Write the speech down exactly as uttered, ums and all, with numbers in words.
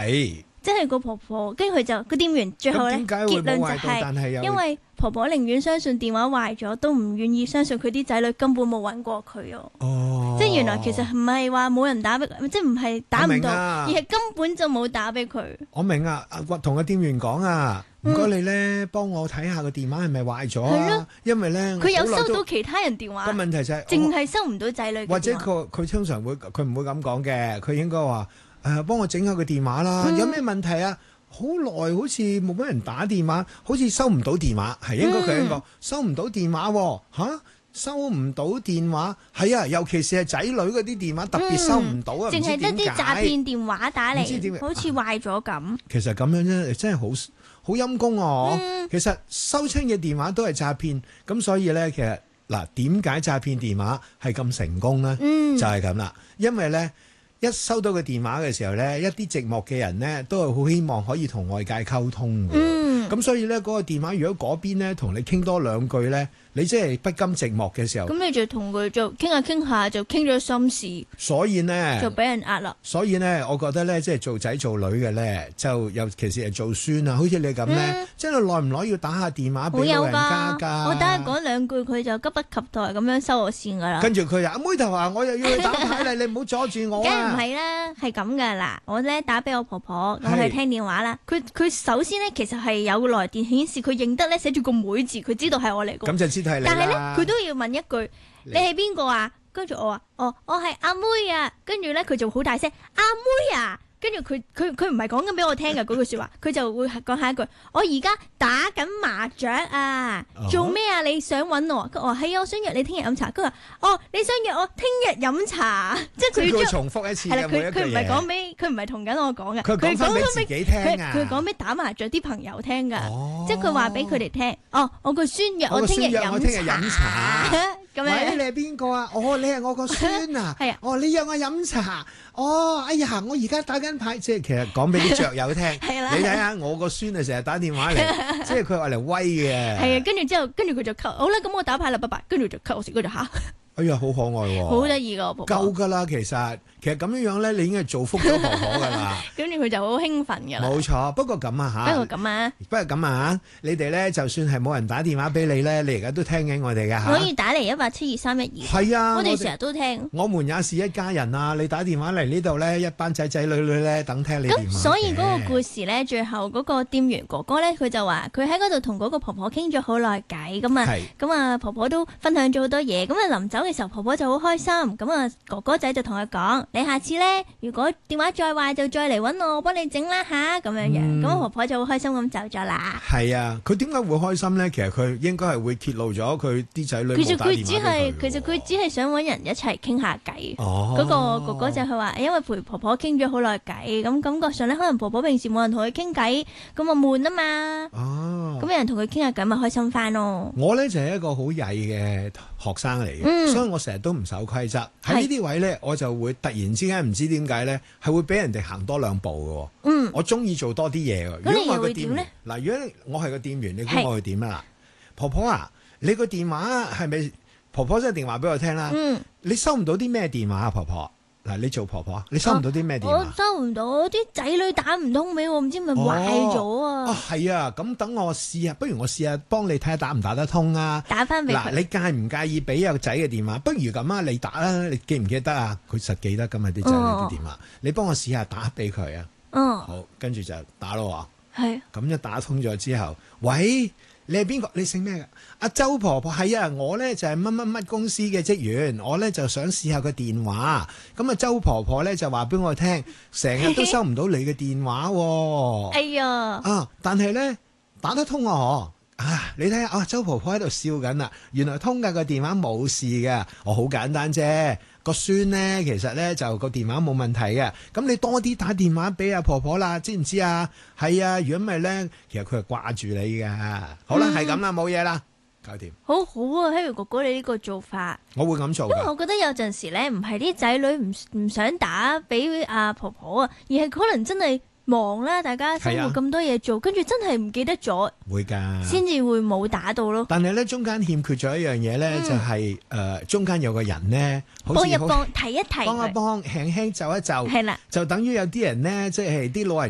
係。 即係個婆婆，跟住佢就個店員最後咧咁點解會結論就冇壞到但係又係因為婆婆寧願相信電話壞咗，都唔願意相信佢啲仔女根本冇揾過佢哦。 哦， 即係原來其實唔係話冇人打俾佢，即係唔係打唔到， 啊、 而係根本就冇打俾佢。 我明啊，同個店員講啊，唔該你咧幫我睇下個電話係咪壞咗啊？因為咧佢有收到其他人電話， 個問題就係淨係收唔到仔女嘅電話。 或者佢佢通常會佢唔會咁講嘅，佢應該話誒幫我整下個電話啦，嗯、有咩問題啊？好耐好似冇乜人打電話，好似收唔到電話，係應該佢應該收唔到電話喎嚇，收唔到電話係啊，尤其是係仔女嗰啲電話特別收唔到啊， 淨係得啲詐騙電話打嚟，好似壞咗咁、啊。 其實咁樣咧，真係好好陰公啊！ 嗯、 其實收親嘅電話都係詐騙，咁所以咧，其實嗱點解詐騙電話係咁成功咧？ 嗯、 就係咁啦，因為咧。一收到個電話嘅時候咧，一啲寂寞嘅人咧都係好希望可以同外界溝通嘅。咁、嗯、所以咧，嗰個電話如果嗰邊咧同你傾多兩句咧，你即係不甘寂寞嘅時候， 咁你就同佢就傾下傾下就傾咗心事。所以呢，就俾人呃啦。所以呢，我覺得咧，即係做仔做女嘅咧，就尤其是係做孫啊，好似你咁咧，嗯、即係耐唔耐要打下電話俾老人家㗎。 我打佢講兩句，佢就急不及待咁樣收我線㗎啦。 跟住佢啊，阿妹頭啊，我又要去打牌啦，你唔好阻住我啊！ 唔係啦，係咁噶啦。我咧打俾我婆婆，我去聽電話啦。佢佢首先咧，其實係有個來電顯示，佢認得咧寫住個妹字，佢知道係我嚟嘅。 咁就知道係你啦。 但係咧，佢都要問一句：你係邊個啊？跟住我話：哦，我係阿妹啊。跟住咧，佢就好大聲：阿妹啊！跟住佢佢佢唔係講緊俾我聽嘅嗰句説話，佢就會講下一句：我而家打緊麻雀啊！做咩啊？你想揾我？佢話係啊，我想約你聽日飲茶。佢話：哦，你想約我聽日飲茶？即係佢要重複一次。 係啦，佢佢唔係講俾佢唔係同緊我講嘅， 佢講翻俾自己聽啊！ 佢講俾打麻雀啲朋友聽㗎，即係佢話俾佢哋聽。哦，我個孫約我聽日飲茶。咁樣， 喂，你係邊個啊？哦，你係我個孫啊！ 係啊， 哦，你約我飲茶。哦，哎呀，我而家打緊牌，即係其實講俾啲雀友聽。係啦，你睇下我個孫啊，成日打電話嚟，即係佢話嚟威嘅。係啊，跟住之後，跟住佢就 cut。好啦，咁我打牌啦，拜拜。跟住就 cut 我時，佢就嚇。 哎呀，好可愛喎！ 好得意個婆婆。 夠㗎啦，其實其實咁樣樣咧，你已經係造福咗婆婆㗎啦。 跟住佢就好興奮㗎啦。 冇錯，不過咁啊嚇。 不過咁啊。 不過咁啊，你哋咧就算係冇人打電話俾你咧，你而家都聽緊我哋㗎嚇。 可以打嚟一八七二三一二。 係啊， 我哋成日都聽。 我們也是一家人啊！你打電話嚟呢度咧，一班仔仔女女咧等聽你電話。 咁所以嗰個故事咧，最後嗰個店員哥哥咧，佢就話佢喺嗰度同嗰個婆婆傾咗好耐偈咁啊，咁啊婆婆都分享咗好多嘢。咁啊臨走嘅時候，婆婆就好開心。咁啊哥哥仔就同佢講：你下次咧，如果電話再壞就再嚟揾我，我幫你整啦吓，咁樣樣。咁啊婆婆就好開心咁走咗啦。 係啊，佢點解會開心咧？其實佢應該係會揭露咗佢啲仔女冇打電話俾佢。 其實佢只係，其實佢只係想揾人一齊傾下偈。哦，嗰個哥哥就佢話，因為陪婆婆傾咗好耐偈，咁感覺上咧，可能婆婆平時冇人同佢傾偈，咁啊悶啊嘛。哦，咁有人同佢傾下偈，咪開心翻咯。 我咧就係一個好曳嘅學生嚟嘅，嗯、所以我成日都唔守規則。喺呢啲位咧，我就會突然之間唔知點解咧，係會俾人哋行多兩步嘅。嗯，我中意做多啲嘢。 咁你又會點咧？ 嗱，如果我係個店員，你估我會點啊？嗱，婆婆啊，你個電話係咪婆婆真係電話俾我聽啦？嗯，你收唔到啲咩電話啊，婆婆？嗱，你做婆婆，你收唔到啲咩電話？ 我收唔到，啲仔女打唔通俾我，唔知係咪壞咗啊？ 啊，係啊，咁等我試下，不如我試下幫你睇下打唔打得通啊？ 打翻俾佢。嗱， 你介唔介意俾個仔嘅電話？不如咁啊，你打啦，你記唔記得啊？佢實記得㗎嘛啲仔女啲電話，你幫我試下打俾佢啊。嗯，好，跟住就打咯喎。係。咁一打通咗之後，喂。你係邊個？你姓咩㗎？阿周婆婆係啊，我咧就係乜乜乜公司嘅職員，我咧就想試下個電話。咁啊，周婆婆咧就話俾我聽，成日都收唔到你嘅電話喎。哎呀！啊，但係咧打得通啊！啊，你睇下啊，周婆婆喺度笑緊啦。原來通㗎個電話冇事嘅，我好簡單啫。個孫咧，其實咧就個電話冇問題嘅。咁你多啲打電話俾阿婆婆啦，知唔知啊？係啊，如果唔係咧，其實佢係掛住你嘅。好啦，係咁啦，冇嘢啦，搞掂。好好啊，Harry哥哥，你呢個做法，我會咁做。因為我覺得有陣時咧，唔係啲仔女唔唔想打俾阿婆婆啊，而係可能真係忙啦，大家生活咁多嘢做，跟住真係唔記得咗，會㗎，先至會冇打到咯。但係咧，中間欠缺咗一樣嘢咧，就係誒中間有個人咧，幫一幫提一提，幫一幫輕輕就一就，係啦，就等於有啲人咧，即係啲老人。